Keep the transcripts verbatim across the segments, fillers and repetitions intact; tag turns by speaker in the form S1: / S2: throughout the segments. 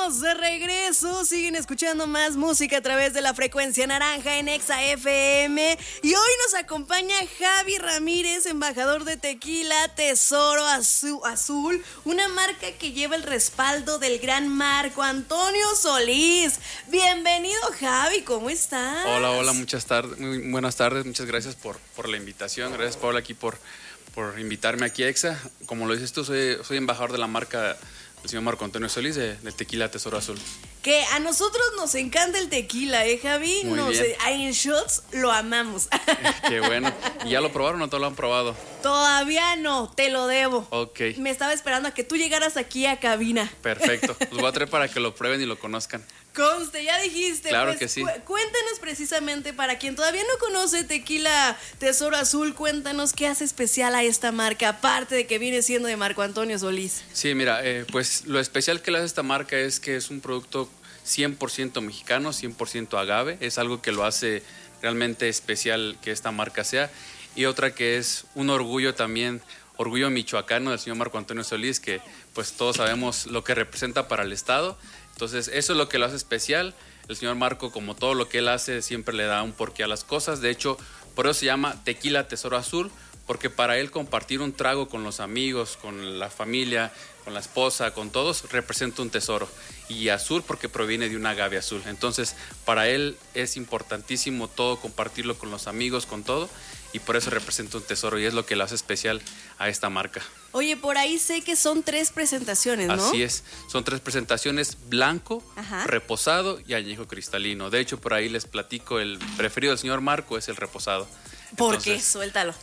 S1: estamos de regreso. Siguen escuchando más música a través de la frecuencia naranja en Exa F M. Y hoy nos acompaña Javi Ramírez, embajador de Tequila Tesoro Azul, una marca que lleva el respaldo del gran Marco Antonio Solís. Bienvenido, Javi, ¿cómo estás?
S2: Hola, hola, muchas tardes, muy buenas tardes, muchas gracias por, por la invitación. Gracias, Paula, aquí por, por invitarme aquí a Exa. Como lo dices tú, soy, soy embajador de la marca el señor Marco Antonio Solís de, de Tequila Tesoro Azul.
S1: Que a nosotros nos encanta el tequila, ¿eh, Javi?
S2: Muy
S1: nos,
S2: bien.
S1: En shots lo amamos.
S2: Qué bueno. ¿Y ya lo probaron o no lo han probado?
S1: Todavía no, te lo debo.
S2: Ok.
S1: Me estaba esperando a que tú llegaras aquí a cabina.
S2: Perfecto. Los voy a traer para que lo prueben y lo conozcan.
S1: Conste, ya dijiste.
S2: Claro
S1: pues,
S2: que sí.
S1: Cu- cuéntanos precisamente, para quien todavía no conoce Tequila Tesoro Azul, cuéntanos qué hace especial a esta marca, aparte de que viene siendo de Marco Antonio Solís.
S2: Sí, mira, eh, pues lo especial que le hace esta marca es que es un producto cien por ciento mexicano, cien por ciento agave. Es algo que lo hace realmente especial que esta marca sea. Y otra que es un orgullo también, orgullo michoacano del señor Marco Antonio Solís, que pues todos sabemos lo que representa para el estado. Entonces eso es lo que lo hace especial. El señor Marco, como todo lo que él hace, siempre le da un porqué a las cosas. De hecho, por eso se llama Tequila Tesoro Azul, porque para él compartir un trago con los amigos, con la familia, con la esposa, con todos, representa un tesoro. Y azul porque proviene de un agave azul. Entonces, para él es importantísimo todo, compartirlo con los amigos, con todo. Y por eso representa un tesoro y es lo que lo hace especial a esta marca.
S1: Oye, por ahí sé que son tres presentaciones, ¿no?
S2: Así es, son tres presentaciones: blanco,
S1: Ajá.
S2: reposado y añejo cristalino. De hecho, por ahí les platico, el preferido del señor Marco es el reposado.
S1: ¿Por
S2: Entonces,
S1: qué? Suéltalo.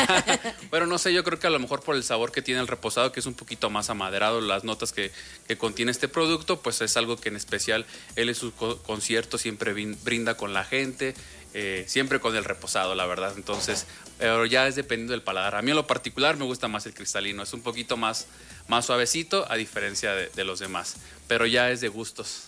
S2: bueno, no sé, yo creo que a lo mejor por el sabor que tiene el reposado, que es un poquito más amaderado, las notas que, que contiene este producto, pues es algo que en especial él en sus co- conciertos siempre vin- brinda con la gente, eh, siempre con el reposado, la verdad. Entonces, pero ya es dependiendo del paladar. A mí en lo particular me gusta más el cristalino, es un poquito más, más suavecito a diferencia de, de los demás, pero ya es de gustos.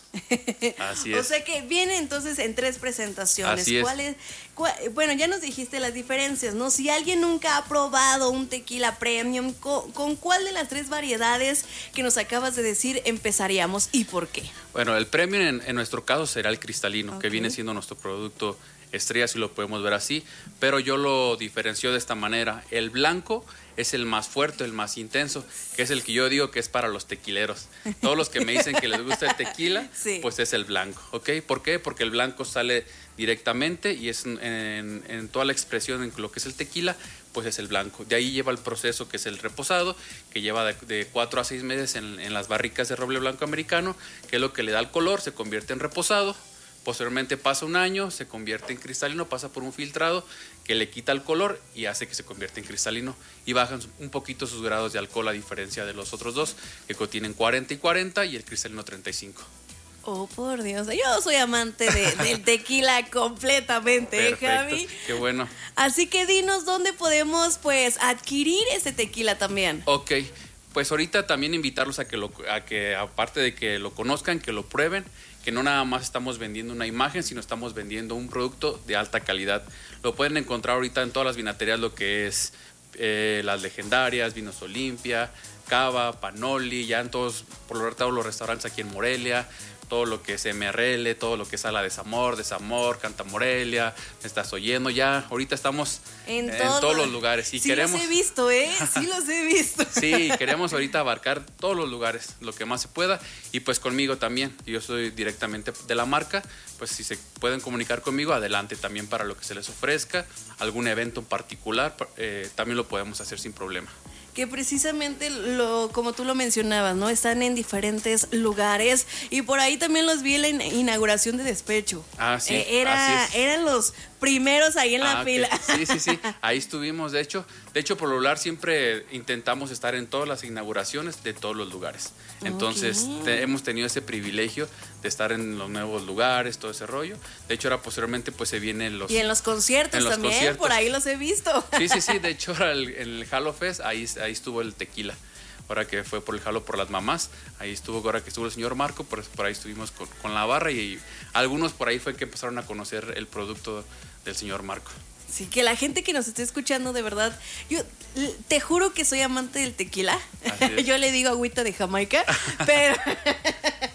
S2: Así es.
S1: O sea que viene entonces en tres presentaciones.
S2: Así es.
S1: ¿Cuál es? cuál- bueno, ya nos dijiste las diferencias, ¿no? Si alguien nunca ha probado un tequila premium, ¿con, con cuál de las tres variedades que nos acabas de decir empezaríamos y por qué?
S2: Bueno, el premium en, en nuestro caso será el cristalino,
S1: Ok.
S2: que viene siendo nuestro producto estrella, si lo podemos ver así, pero yo lo diferencio de esta manera. El blanco es el más fuerte, el más intenso, que es el que yo digo que es para los tequileros. Todos los que me dicen que les gusta el tequila,
S1: Sí.
S2: pues es el blanco, ¿ok? ¿Por qué? Porque el blanco sale directamente y es en, en- en toda la expresión en lo que es el tequila, pues es el blanco. De ahí lleva el proceso que es el reposado, que lleva de, de cuatro a seis meses en, en las barricas de roble blanco americano, que es lo que le da el color, se convierte en reposado. Posteriormente pasa un año, se convierte en cristalino, pasa por un filtrado que le quita el color y hace que se convierta en cristalino. Y bajan un poquito sus grados de alcohol a diferencia de los otros dos, que contienen cuarenta y cuarenta y el cristalino treinta y cinco.
S1: Oh, por Dios, yo soy amante de- del tequila completamente, ¿eh,
S2: Perfecto,
S1: Javi?
S2: qué bueno.
S1: Así que dinos dónde podemos, pues, adquirir este tequila también.
S2: Ok, pues ahorita también invitarlos a que, lo, a que aparte de que lo conozcan, que lo prueben, que no nada más estamos vendiendo una imagen, sino estamos vendiendo un producto de alta calidad. Lo pueden encontrar ahorita en todas las vinaterías, lo que es eh, las legendarias, Vinos Olimpia, Cava, Panoli, ya en todos, por lo todos los restaurantes aquí en Morelia, todo lo que es M R L, todo lo que es Sala Desamor, Desamor, Canta Morelia, Me Estás Oyendo, ya ahorita estamos
S1: En,
S2: en
S1: todo-
S2: todos los lugares. Y
S1: sí
S2: queremos,
S1: los he visto, ¿eh? Sí los he visto.
S2: sí, queremos ahorita abarcar todos los lugares, lo que más se pueda, y pues conmigo también. Yo soy directamente de la marca, pues si se pueden comunicar conmigo, adelante también para lo que se les ofrezca, algún evento en particular, eh, también lo podemos hacer sin problema.
S1: Que precisamente, lo, como tú lo mencionabas, ¿no? Están en diferentes lugares y por ahí también los vi en la in- inauguración de Despecho.
S2: Ah, sí,
S1: Eh, era,
S2: así es.
S1: Eran los primeros ahí en la
S2: Ah, ok.
S1: fila.
S2: Sí, sí, sí, ahí estuvimos, de hecho. De hecho, por lo regular siempre intentamos estar en todas las inauguraciones de todos los lugares. Entonces,
S1: Ok.
S2: te- hemos tenido ese privilegio de estar en los nuevos lugares, todo ese rollo. De hecho, ahora posteriormente pues se vienen los...
S1: Y en los conciertos
S2: en los
S1: también,
S2: conciertos.
S1: por ahí los he visto.
S2: Sí, sí, sí, de hecho, ahora el- en el Halo Fest, ahí, ahí estuvo el tequila. Ahora que fue por el Halo por las mamás, ahí estuvo, ahora que estuvo el señor Marco, por, por ahí estuvimos con, con la barra y algunos por ahí fue que empezaron a conocer el producto del señor Marco.
S1: Sí, que la gente que nos esté escuchando, de verdad, yo l- te juro que soy amante del tequila.
S2: Así es.
S1: Yo le digo agüita de Jamaica, pero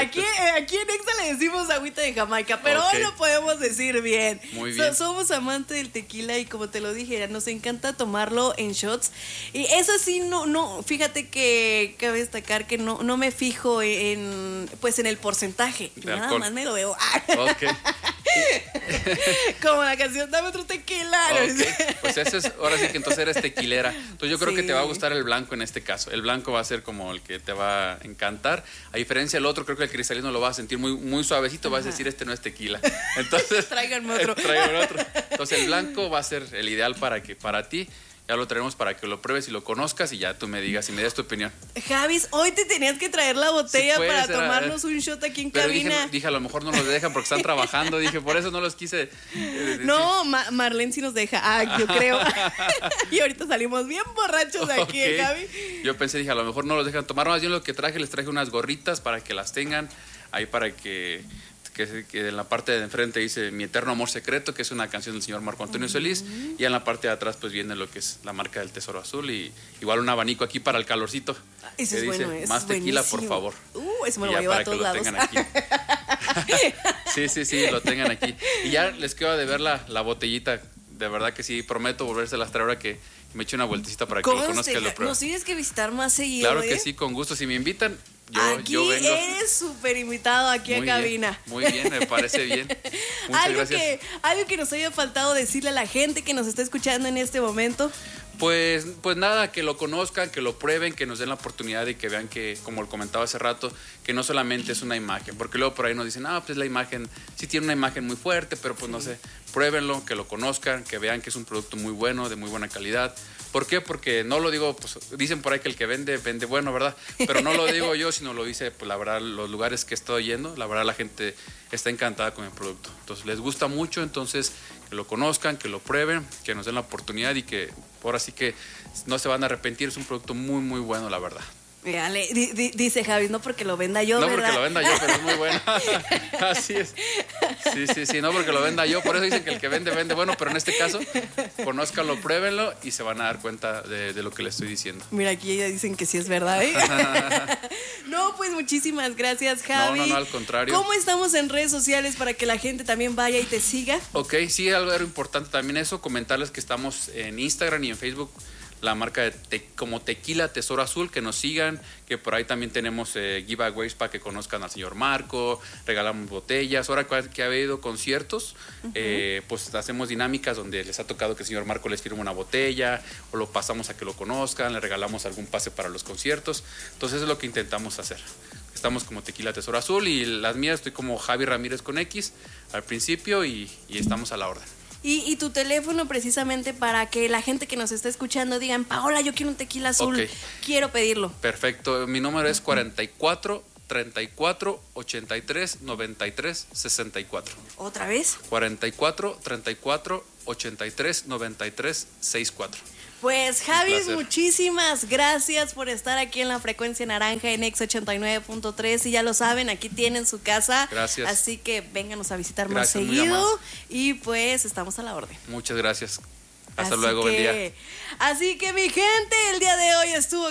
S1: Aquí, aquí en Exa le decimos agüita de Jamaica, pero
S2: okay.
S1: hoy lo podemos decir bien.
S2: Muy bien.
S1: So, somos amantes del tequila y como te lo dije, nos encanta tomarlo en shots. Y eso sí, no, no, fíjate que cabe destacar que no, no me fijo en, pues en el porcentaje. Yo nada más me lo veo.
S2: Ok.
S1: Como la canción Dame otro tequila.
S2: Okay. Pues ese es, ahora sí que entonces eres tequilera. Entonces yo creo
S1: sí.
S2: que te va a gustar el blanco en este caso. El blanco va a ser como el que te va a encantar. A diferencia del otro, creo que el cristalino lo vas a sentir muy, muy suavecito. Ajá. Vas a decir, este no es tequila. Entonces,
S1: tráiganme otro.
S2: Tráiganme otro. Entonces el blanco va a ser el ideal para que para ti. Ya lo traemos para que lo pruebes y lo conozcas y ya tú me digas y me des tu opinión.
S1: Javis, hoy te tenías que traer la botella sí, para ser, tomarnos un shot aquí en
S2: pero
S1: cabina.
S2: Dije, dije, a lo mejor no los dejan porque están trabajando. Dije, por eso no los quise. Eh,
S1: no, Ma Marlene sí nos deja. Ah, yo creo. Y ahorita salimos bien borrachos de aquí, okay. ¿eh, Javi?
S2: Yo pensé, dije, a lo mejor no los dejan tomar. Más bien lo que traje, les traje unas gorritas para que las tengan ahí para que... Que, que en la parte de enfrente dice Mi Eterno Amor Secreto, que es una canción del señor Marco Antonio uh-huh. Solís, y en la parte de atrás pues viene lo que es la marca del Tesoro Azul y igual un abanico aquí para el calorcito.
S1: Ese
S2: que
S1: es
S2: dice,
S1: bueno,
S2: más tequila, por favor.
S1: Uh, eso me lo voy a llevar a todos lados.
S2: Sí, sí, sí, lo tengan aquí. Y ya les quedo de ver la, la botellita, de verdad que sí, prometo volvérselas a traer ahora que me eche una vueltecita para que lo conozcan y lo prueben.
S1: Nos tienes que visitar más seguido.
S2: Claro que
S1: ¿eh?
S2: sí, con gusto, si me invitan. Yo,
S1: aquí
S2: yo vengo.
S1: Eres súper invitado aquí
S2: muy
S1: a cabina.
S2: Bien, muy bien, me parece bien. Muchas
S1: algo
S2: gracias.
S1: Que, algo que nos haya faltado decirle a la gente que nos está escuchando en este momento.
S2: Pues, pues nada, que lo conozcan, que lo prueben, que nos den la oportunidad y que vean que, como lo comentaba hace rato, que no solamente es una imagen, porque luego por ahí nos dicen, ah, pues la imagen, sí tiene una imagen muy fuerte, pero pues sí. no sé, pruébenlo, que lo conozcan, que vean que es un producto muy bueno, de muy buena calidad. ¿Por qué? Porque no lo digo, pues dicen por ahí que el que vende, vende bueno, ¿verdad? Pero no lo digo yo, sino lo dice, pues la verdad, los lugares que he estado yendo, la verdad la gente está encantada con el producto. Entonces les gusta mucho, entonces que lo conozcan, que lo prueben, que nos den la oportunidad y que ahora sí que no se van a arrepentir, es un producto muy, muy bueno, la verdad.
S1: Dale, di, di, dice Javi, no porque lo venda yo,
S2: no
S1: ¿verdad?
S2: porque lo venda yo, pero es muy bueno. Así es. Sí, sí, sí, no porque lo venda yo. Por eso dicen que el que vende, vende bueno, pero en este caso, conózcanlo, pruébenlo y se van a dar cuenta de, de lo que les estoy diciendo.
S1: Mira, aquí ya dicen que sí es verdad, ¿eh? No, pues muchísimas gracias, Javi.
S2: No, no, no, al contrario.
S1: ¿Cómo estamos en redes sociales para que la gente también vaya y te siga?
S2: Ok, sí, algo era importante también eso, comentarles que estamos en Instagram y en Facebook, la marca de te, como Tequila Tesoro Azul, que nos sigan, que por ahí también tenemos eh, giveaways para que conozcan al señor Marco, regalamos botellas, ahora que ha habido conciertos, uh-huh. eh, pues hacemos dinámicas donde les ha tocado que el señor Marco les firme una botella, o lo pasamos a que lo conozcan, le regalamos algún pase para los conciertos, entonces eso es lo que intentamos hacer. Estamos como Tequila Tesoro Azul y las mías estoy como Javi Ramírez con X al principio y, y estamos a la orden.
S1: Y, y tu teléfono precisamente para que la gente que nos está escuchando digan, Paola, yo quiero un tequila azul, okay. quiero pedirlo.
S2: Perfecto, mi número es cuarenta y cuatro, treinta y cuatro, ochenta y tres, noventa y tres, sesenta y cuatro.
S1: ¿Otra vez?
S2: cuarenta y cuatro, treinta y cuatro, ochenta y tres, noventa y tres, sesenta y cuatro.
S1: Pues Javi, muchísimas gracias por estar aquí en la Frecuencia Naranja en Exa ochenta y nueve punto tres y ya lo saben, aquí tienen su casa.
S2: Gracias.
S1: Así que vénganos a visitar
S2: gracias,
S1: más seguido y pues estamos a la orden.
S2: Muchas gracias. Hasta
S1: así
S2: luego,
S1: que,
S2: buen día.
S1: Así que mi gente, el día de hoy estuvo